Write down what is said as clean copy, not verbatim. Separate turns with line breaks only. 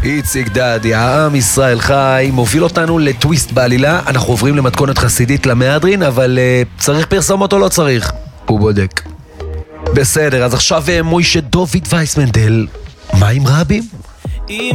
איציק דדי, העם ישראל חי, מוביל אותנו לטוויסט בעלילה. אנחנו עוברים למתכונת חסידית למהדרין, אבל צריך פרסומות או לא צריך? הוא בודק. בסדר, אז עכשיו מוישה דוד וייסמנדל, מה עם רבים?